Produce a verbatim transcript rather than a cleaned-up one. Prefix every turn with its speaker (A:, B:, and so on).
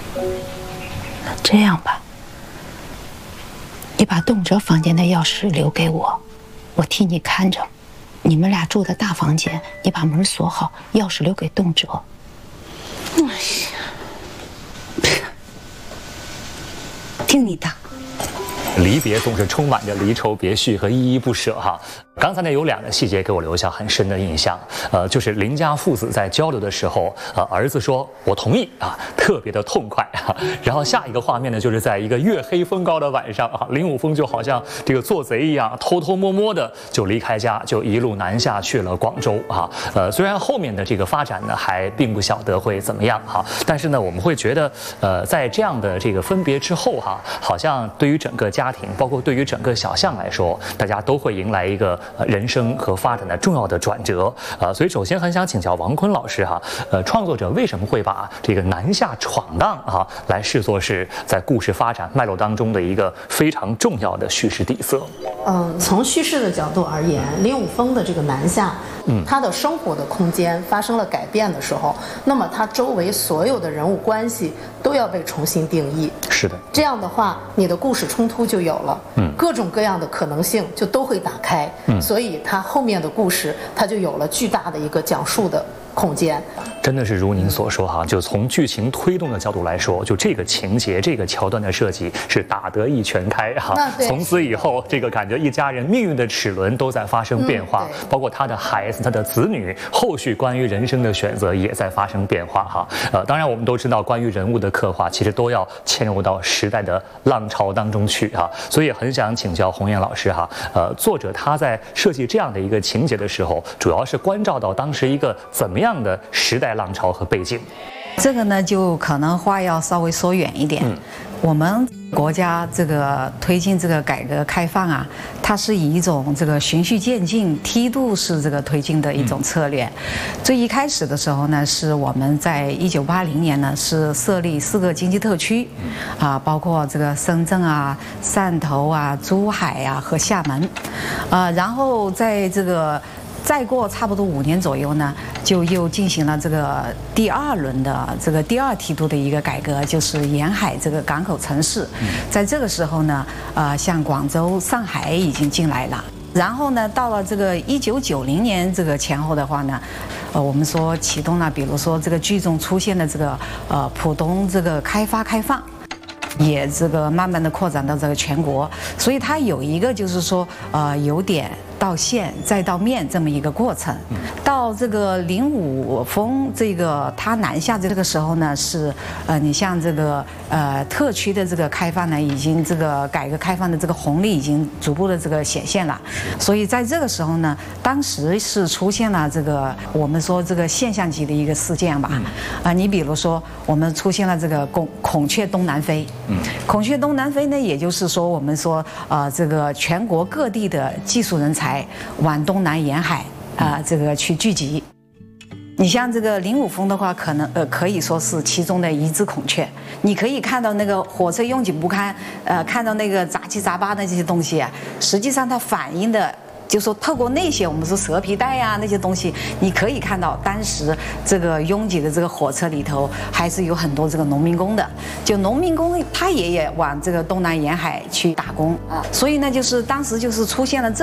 A: 这样吧，你把动辄房间的钥匙留给我，我替你看着。你们俩住的大房间，你把门锁好，钥匙留给动辄。哎呀，听你的。
B: 离别总是充满着离愁别绪和依依不舍哈。刚才呢有两个细节给我留下很深的印象，呃，就是林家父子在交流的时候，呃，儿子说我同意啊，特别的痛快啊。然后下一个画面呢，就是在一个月黑风高的晚上啊，林武峰就好像这个做贼一样，偷偷摸摸的就离开家，就一路南下去了广州啊。呃，虽然后面的这个发展呢还并不晓得会怎么样哈，但是呢我们会觉得，呃，在这样的这个分别之后哈，好像对于整个家庭，包括对于整个小巷来说，大家都会迎来一个呃人生和发展的重要的转折。呃，所以首先很想请教王坤老师哈，呃，创作者为什么会把这个南下闯荡啊来视作是在故事发展脉络当中的一个非常重要的叙事底色？
C: 嗯，从叙事的角度而言，林武峰的这个南下，嗯，他的生活的空间发生了改变的时候，那么他周围所有的人物关系都要被重新定义。
B: 是的，
C: 这样的话，你的故事冲突就有了，嗯，各种各样的可能性就都会打开，嗯，所以他后面的故事，他就有了巨大的一个讲述的空间。
B: 真的是如您所说哈，就从剧情推动的角度来说，就这个情节、这个桥段的设计是打得一拳开哈。从此以后，这个感觉一家人命运的齿轮都在发生变化，嗯、包括他的孩子、他的子女，后续关于人生的选择也在发生变化哈。呃，当然我们都知道，关于人物的刻画，其实都要嵌入到时代的浪潮当中去哈。所以也很想请教鸿雁老师哈，呃，作者他在设计这样的一个情节的时候，主要是关照到当时一个怎么样的时代浪潮和背景。
D: 这个呢，就可能话要稍微说远一点。嗯、我们国家这个推进这个改革开放啊，它是以一种这个循序渐进、梯度式这个推进的一种策略。嗯、最一开始的时候呢，是我们在一九八零年呢是设立四个经济特区，嗯、啊，包括这个深圳啊、汕头啊、珠海啊和厦门，啊，然后在这个。再过差不多五年左右呢，就又进行了这个第二轮的这个第二梯度的一个改革，就是沿海这个港口城市。在这个时候呢，呃，像广州、上海已经进来了。然后呢，到了这个一九九零年这个前后的话呢，呃，我们说启动了，比如说这个剧中出现的这个呃浦东这个开发开放。也这个慢慢的扩展到这个全国，所以它有一个就是说，呃，由点到线再到面这么一个过程。到这个林武峰这个他南下这个时候呢，是呃，你像这个呃特区的这个开放呢，已经这个改革开放的这个红利已经逐步的这个显现了。所以在这个时候呢，当时是出现了这个我们说这个现象级的一个事件吧。啊、呃，你比如说我们出现了这个孔孔雀东南飞。嗯，孔雀东南飞呢，也就是说，我们说，呃，这个全国各地的技术人才往东南沿海啊、呃，这个去聚集。你像这个林武峰的话，可能呃可以说是其中的一只孔雀。你可以看到那个火车拥挤不堪，呃，看到那个杂七杂八的这些东西啊，实际上它反映的。就说透过那些我们说蛇皮袋呀、啊、那些东西，你可以看到当时这个拥挤的这个火车里头还是有很多这个农民工的，就农民工他也也往这个东南沿海去打工啊，所以呢就是当时就是出现了这。